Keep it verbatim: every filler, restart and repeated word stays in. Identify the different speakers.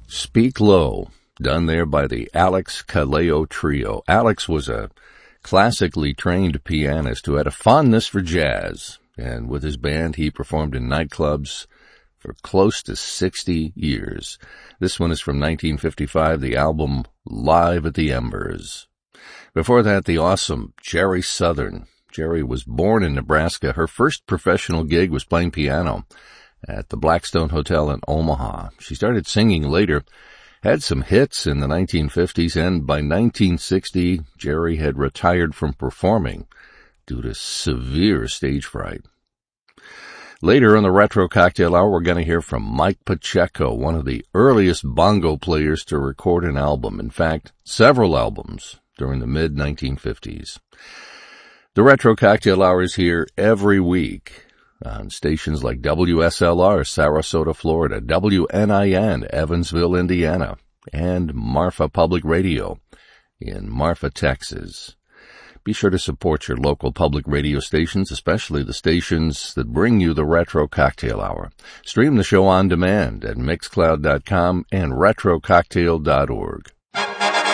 Speaker 1: Speak Low, done there by the Alex Kaleo Trio. Alex was a classically trained pianist who had a fondness for jazz, and with his band he performed in nightclubs for close to sixty years. This one is from nineteen fifty-five, the album Live at the Embers. Before that, the awesome Jerry Southern. Jerry was born in Nebraska. Her first professional gig was playing piano at the Blackstone Hotel in Omaha. She started singing later, had some hits in the nineteen fifties, and by nineteen sixty, Jerry had retired from performing due to severe stage fright. Later in the Retro Cocktail Hour, we're going to hear from Mike Pacheco, one of the earliest bongo players to record an album. In fact, several albums during the mid nineteen fifties. The Retro Cocktail Hour is here every week on stations like W S L R, Sarasota, Florida, W N I N, Evansville, Indiana, and Marfa Public Radio in Marfa, Texas. Be sure to support your local public radio stations, especially the stations that bring you the Retro Cocktail Hour. Stream the show on demand at mixcloud dot com and retro cocktail dot org.